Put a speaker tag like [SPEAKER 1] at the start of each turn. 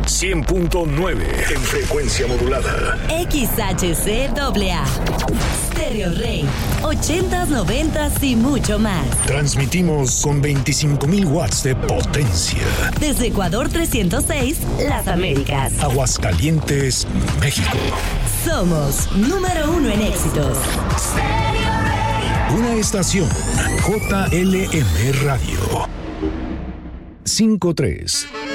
[SPEAKER 1] 100.9 en frecuencia modulada.
[SPEAKER 2] XHCAA. Stereo Rey. 80s, 90s y mucho más.
[SPEAKER 1] Transmitimos con 25,000 watts de potencia.
[SPEAKER 2] Desde Ecuador 306, Las Américas.
[SPEAKER 1] Aguascalientes, México.
[SPEAKER 2] Somos número 1 en éxitos.
[SPEAKER 1] Una estación JLM Radio. 53.